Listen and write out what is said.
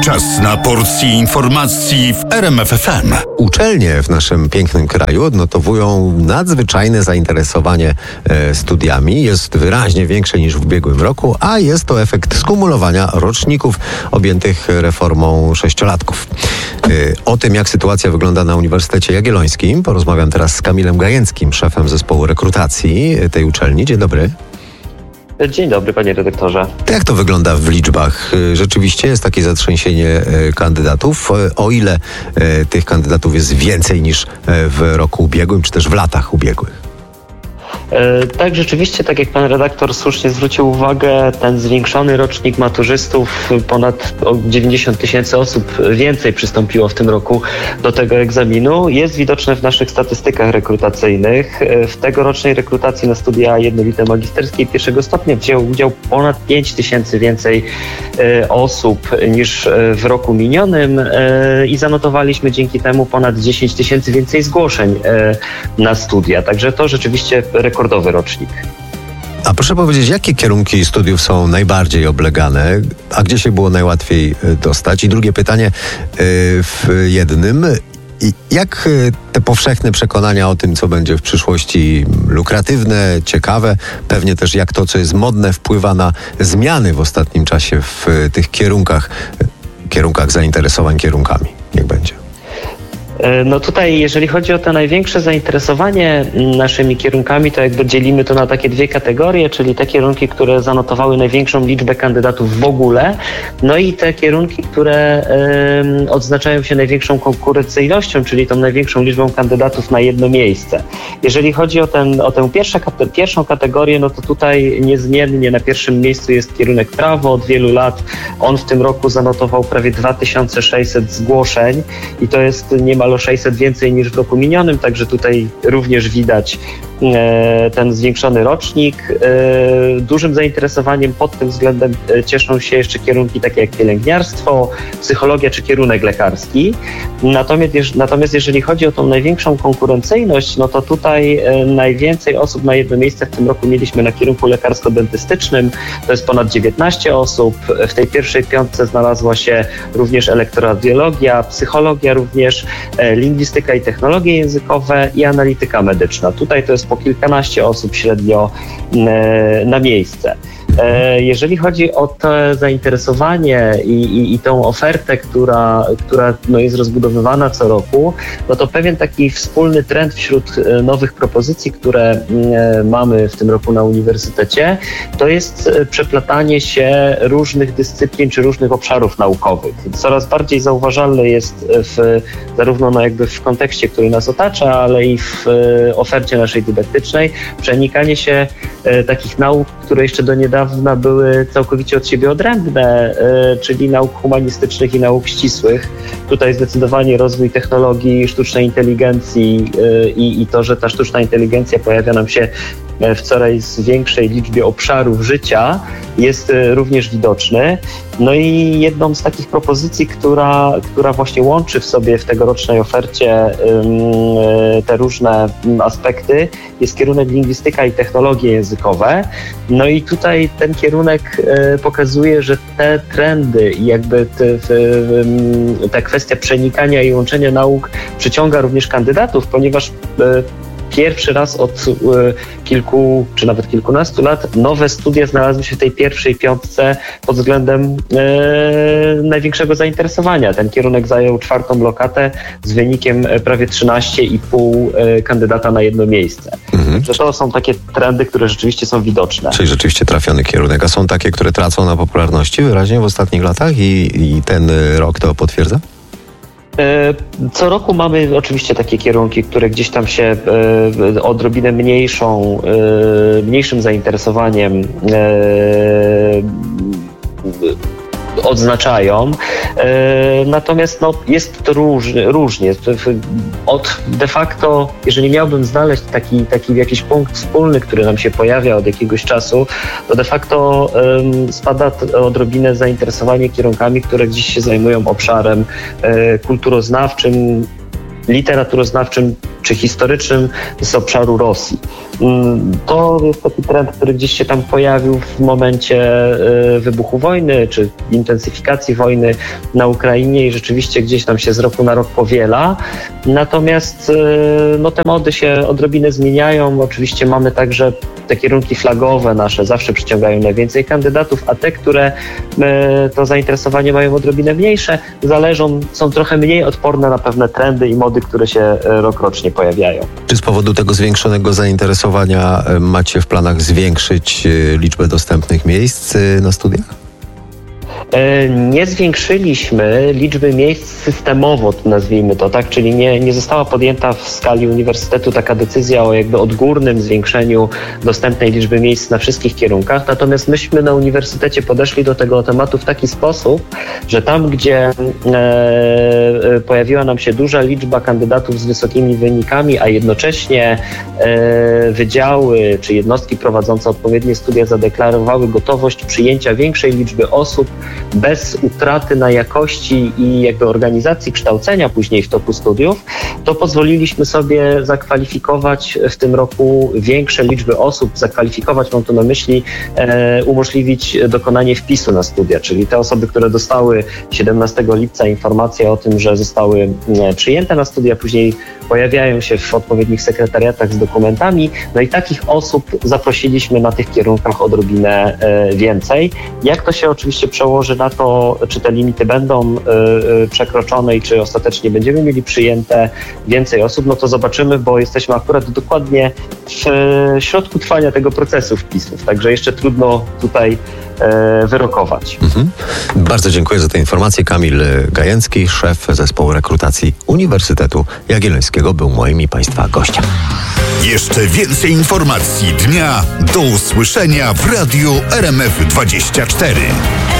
Czas na porcję informacji w RMF FM. Uczelnie w naszym pięknym kraju odnotowują nadzwyczajne zainteresowanie studiami. Jest wyraźnie większe niż w ubiegłym roku, a jest to efekt skumulowania roczników objętych reformą sześciolatków. O tym, jak sytuacja wygląda na Uniwersytecie Jagiellońskim, porozmawiam teraz z Kamilem Gajęckim, szefem zespołu rekrutacji tej uczelni. Dzień dobry. Dzień dobry, panie redaktorze. Jak to wygląda w liczbach? Rzeczywiście jest takie zatrzęsienie kandydatów. O ile tych kandydatów jest więcej niż w roku ubiegłym, czy też w latach ubiegłych? Tak, rzeczywiście, tak jak pan redaktor słusznie zwrócił uwagę, ten zwiększony rocznik maturzystów, ponad 90 000 osób więcej przystąpiło w tym roku do tego egzaminu, jest widoczne w naszych statystykach rekrutacyjnych. W tegorocznej rekrutacji na studia jednolite magisterskie pierwszego stopnia wzięło udział ponad 5 000 więcej osób niż w roku minionym i zanotowaliśmy dzięki temu ponad 10 000 więcej zgłoszeń na studia. Także to rzeczywiście rekordowy rocznik. A proszę powiedzieć, jakie kierunki studiów są najbardziej oblegane, a gdzie się było najłatwiej dostać? I drugie pytanie w jednym. Jak te powszechne przekonania o tym, co będzie w przyszłości lukratywne, ciekawe, pewnie też jak to, co jest modne, wpływa na zmiany w ostatnim czasie w tych kierunkach zainteresowań kierunkami? Niech będzie. No tutaj, jeżeli chodzi o to największe zainteresowanie naszymi kierunkami, to jakby dzielimy to na takie dwie kategorie, czyli te kierunki, które zanotowały największą liczbę kandydatów w ogóle, no i te kierunki, które odznaczają się największą konkurencyjnością, czyli tą największą liczbą kandydatów na jedno miejsce. Jeżeli chodzi o tę pierwszą kategorię, no to tutaj niezmiennie na pierwszym miejscu jest kierunek prawo. Od wielu lat on w tym roku zanotował prawie 2600 zgłoszeń i to jest niemal o 600 więcej niż w roku minionym, także tutaj również widać ten zwiększony rocznik. Dużym zainteresowaniem pod tym względem cieszą się jeszcze kierunki takie jak pielęgniarstwo, psychologia czy kierunek lekarski. Natomiast jeżeli chodzi o tą największą konkurencyjność, no to tutaj najwięcej osób na jedno miejsce w tym roku mieliśmy na kierunku lekarsko-dentystycznym. To jest ponad 19 osób. W tej pierwszej piątce znalazła się również elektroradiologia, psychologia również, lingwistyka i technologie językowe i analityka medyczna. Tutaj to jest po kilkanaście osób średnio na miejsce. Jeżeli chodzi o to zainteresowanie i tą ofertę, która jest rozbudowywana co roku, no to pewien taki wspólny trend wśród nowych propozycji, które mamy w tym roku na uniwersytecie, to jest przeplatanie się różnych dyscyplin czy różnych obszarów naukowych. Coraz bardziej zauważalne jest zarówno jakby w kontekście, który nas otacza, ale i w ofercie naszej dydaktycznej przenikanie się takich nauk, które jeszcze do niedawna były całkowicie od siebie odrębne, czyli nauk humanistycznych i nauk ścisłych. Tutaj zdecydowanie rozwój technologii, sztucznej inteligencji i to, że ta sztuczna inteligencja pojawia nam się w coraz większej liczbie obszarów życia, jest również widoczny. No i jedną z takich propozycji, która właśnie łączy w sobie w tegorocznej ofercie te różne aspekty, jest kierunek lingwistyka i technologie językowe. No i tutaj ten kierunek pokazuje, że te trendy i jakby ta kwestia przenikania i łączenia nauk przyciąga również kandydatów, ponieważ pierwszy raz od kilku, czy nawet kilkunastu lat nowe studia znalazły się w tej pierwszej piątce pod względem największego zainteresowania. Ten kierunek zajął 4. lokatę z wynikiem prawie 13,5 kandydata na jedno miejsce. Także to są takie trendy, które rzeczywiście są widoczne. Czyli rzeczywiście trafiony kierunek. A są takie, które tracą na popularności wyraźnie w ostatnich latach i ten rok to potwierdza? Co roku mamy oczywiście takie kierunki, które gdzieś tam się odrobinę mniejszym zainteresowaniem odznaczają. Natomiast jest to różnie. De facto, jeżeli miałbym znaleźć taki jakiś punkt wspólny, który nam się pojawia od jakiegoś czasu, to de facto spada odrobinę zainteresowanie kierunkami, które gdzieś się zajmują obszarem kulturoznawczym, literaturoznawczym, czy historycznym z obszaru Rosji. To jest taki trend, który gdzieś się tam pojawił w momencie wybuchu wojny, czy intensyfikacji wojny na Ukrainie i rzeczywiście gdzieś tam się z roku na rok powiela. Natomiast te mody się odrobinę zmieniają. Oczywiście mamy także te kierunki flagowe nasze, zawsze przyciągają najwięcej kandydatów, a te, które to zainteresowanie mają odrobinę mniejsze, są trochę mniej odporne na pewne trendy i mody, które się rokrocznie pojawiają. Czy z powodu tego zwiększonego zainteresowania macie w planach zwiększyć liczbę dostępnych miejsc na studiach? Nie zwiększyliśmy liczby miejsc systemowo, nazwijmy to, tak? Czyli nie została podjęta w skali uniwersytetu taka decyzja o jakby odgórnym zwiększeniu dostępnej liczby miejsc na wszystkich kierunkach. Natomiast myśmy na uniwersytecie podeszli do tego tematu w taki sposób, że tam, gdzie pojawiła nam się duża liczba kandydatów z wysokimi wynikami, a jednocześnie wydziały czy jednostki prowadzące odpowiednie studia zadeklarowały gotowość przyjęcia większej liczby osób bez utraty na jakości i jakby organizacji kształcenia później w toku studiów, to pozwoliliśmy sobie zakwalifikować w tym roku większe liczby osób, mam tu na myśli, umożliwić dokonanie wpisu na studia, czyli te osoby, które dostały 17 lipca informację o tym, że zostały przyjęte na studia, później pojawiają się w odpowiednich sekretariatach z dokumentami, no i takich osób zaprosiliśmy na tych kierunkach odrobinę więcej. Jak to się oczywiście przełoży na to, czy te limity będą przekroczone i czy ostatecznie będziemy mieli przyjęte więcej osób, no to zobaczymy, bo jesteśmy akurat dokładnie w środku trwania tego procesu wpisów, także jeszcze trudno tutaj wyrokować. Bardzo dziękuję za te informacje. Kamil Gajęcki, szef zespołu rekrutacji Uniwersytetu Jagiellońskiego, był moim i Państwa gościem. Jeszcze więcej informacji dnia do usłyszenia w Radiu RMF24.